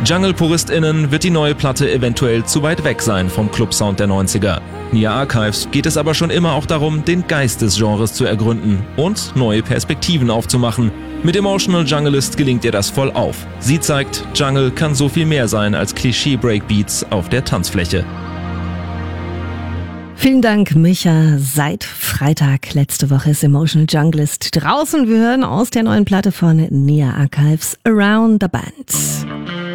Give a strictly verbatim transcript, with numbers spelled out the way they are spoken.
Jungle-PuristInnen wird die neue Platte eventuell zu weit weg sein vom Club-Sound der neunziger. Nia Archives geht es aber schon immer auch darum, den Geist des Genres zu ergründen und neue Perspektiven aufzumachen. Mit Emotional Junglist gelingt ihr das voll auf. Sie zeigt, Jungle kann so viel mehr sein als Klischee-Breakbeats auf der Tanzfläche. Vielen Dank, Micha. Seit Freitag letzte Woche ist Emotional Junglist draußen. Wir hören aus der neuen Platte von Nia Archives Around the Bend.